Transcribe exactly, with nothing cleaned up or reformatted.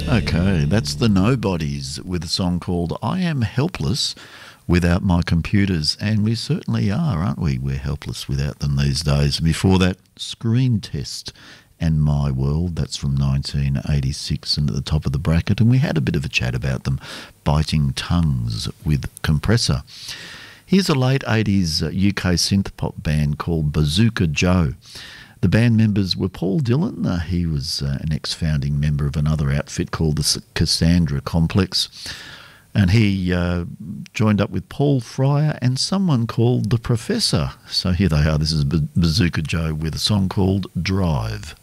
Okay, that's the Nobodies with a song called I Am Helpless Without My Computers. And we certainly are, aren't we? We're helpless without them these days. Before that, Screen Test and My World, that's from nineteen eighty-six and at the top of the bracket. And we had a bit of a chat about them, Biting Tongues with Compressor. Here's a late eighties U K synth pop band called Bazooka Joe. The band members were Paul Dillon. Uh, he was uh, an ex-founding member of another outfit called the Cassandra Complex. And he uh, joined up with Paul Fryer and someone called The Professor. So here they are. This is Bazooka Joe with a song called Drive.